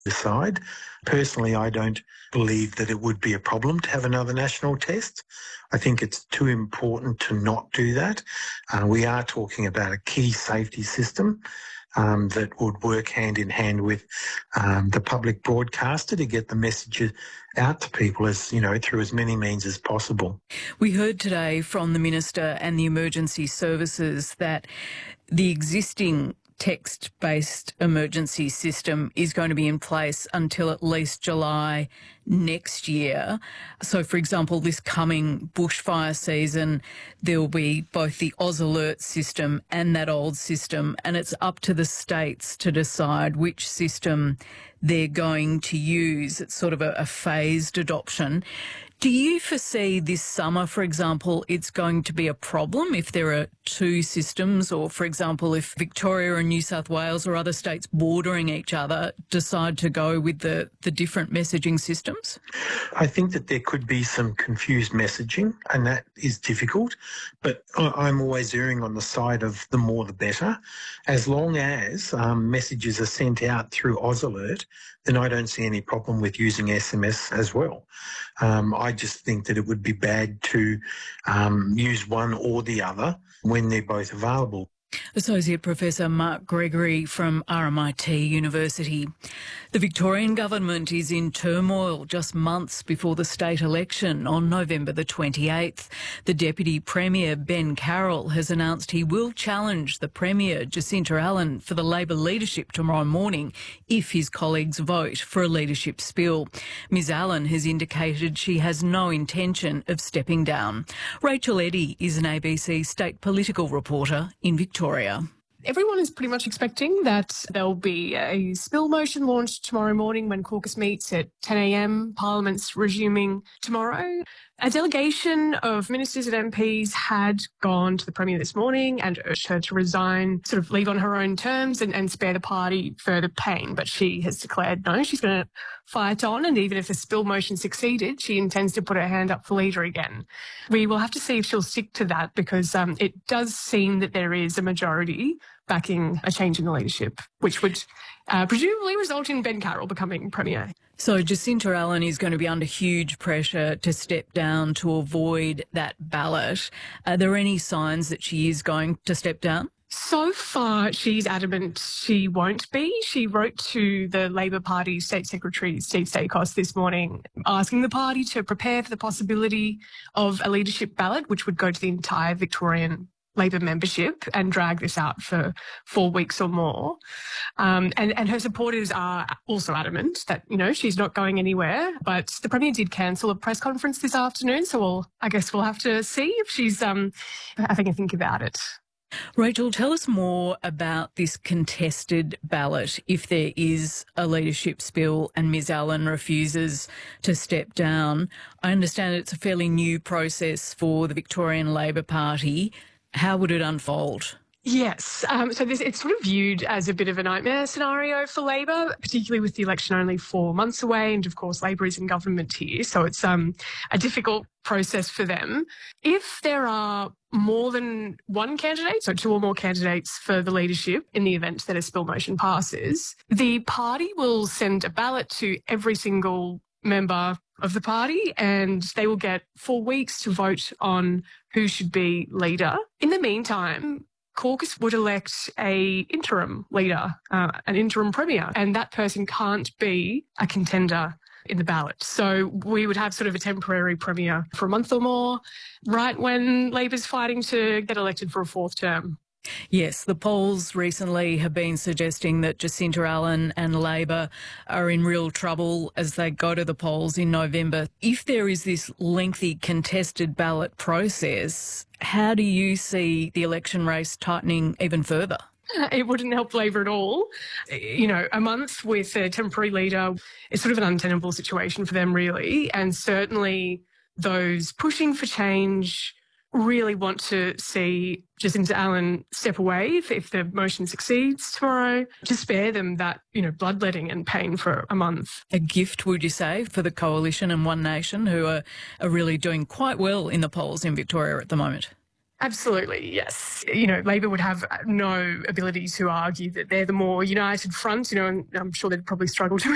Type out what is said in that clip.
decide. Personally, I don't believe that it would be a problem to have another national test. I think it's too important to not do that. We are talking about a key safety system that would work hand in hand with the public broadcaster to get the messages out to people through as many means as possible. We heard today from the Minister and the Emergency Services that the existing text-based emergency system is going to be in place until at least July next year. So, for example, this coming bushfire season, there will be both the Oz Alert system and that old system, and it's up to the states to decide which system they're going to use. It's sort of a phased adoption. Do you foresee this summer, for example, it's going to be a problem if there are two systems, or, for example, if Victoria and New South Wales or other states bordering each other decide to go with the different messaging systems? I think that there could be some confused messaging, and that is difficult, but I'm always erring on the side of the more the better. As long as messages are sent out through Oz Alert, then I don't see any problem with using SMS as well. I just think that it would be bad to use one or the other when they're both available. Associate Professor Mark Gregory from RMIT University. The Victorian government is in turmoil just months before the state election on November the 28th. The Deputy Premier, Ben Carroll, has announced he will challenge the Premier, Jacinta Allen, for the Labor leadership tomorrow morning if his colleagues vote for a leadership spill. Ms Allen has indicated she has no intention of stepping down. Rachel Eddy is an ABC state political reporter in Victoria. Everyone is pretty much expecting that there'll be a spill motion launched tomorrow morning when caucus meets at 10 a.m. Parliament's resuming tomorrow. A delegation of ministers and MPs had gone to the Premier this morning and urged her to resign, sort of leave on her own terms and spare the party further pain. But she has declared no, she's going to fight on, and even if the spill motion succeeded, she intends to put her hand up for leader again. We will have to see if she'll stick to that, because it does seem that there is a majority backing a change in the leadership, which would presumably result in Ben Carroll becoming Premier. So Jacinta Allen is going to be under huge pressure to step down to avoid that ballot. Are there any signs that she is going to step down? So far, she's adamant she won't be. She wrote to the Labor Party State Secretary, Steve Stakos, this morning, asking the party to prepare for the possibility of a leadership ballot, which would go to the entire Victorian Labor membership and drag this out for 4 weeks or more. And her supporters are also adamant that, she's not going anywhere. But the Premier did cancel a press conference this afternoon, so I guess we'll have to see if she's having a think about it. Rachel, tell us more about this contested ballot if there is a leadership spill and Ms Allen refuses to step down. I understand it's a fairly new process for the Victorian Labor Party. How would it unfold? Yes. So it's sort of viewed as a bit of a nightmare scenario for Labor, particularly with the election only 4 months away. And of course, Labor is in government here. So it's a difficult process for them. If there are more than one candidate, so 2 or more candidates for the leadership in the event that a spill motion passes, the party will send a ballot to every single member of the party, and they will get 4 weeks to vote on who should be leader. In the meantime, caucus would elect a interim leader, an interim premier, and that person can't be a contender in the ballot. So we would have sort of a temporary premier for a month or more, right when Labor's fighting to get elected for a 4th term. Yes, the polls recently have been suggesting that Jacinta Allen and Labor are in real trouble as they go to the polls in November. If there is this lengthy contested ballot process, how do you see the election race tightening even further? It wouldn't help Labor at all. A month with a temporary leader is sort of an untenable situation for them, really. And certainly those pushing for change really want to see Jacinta Allen step away if the motion succeeds tomorrow, to spare them that, bloodletting and pain for a month. A gift, would you say, for the Coalition and One Nation, who are really doing quite well in the polls in Victoria at the moment? Absolutely, yes. Labor would have no ability to argue that they're the more united front, and I'm sure they'd probably struggle to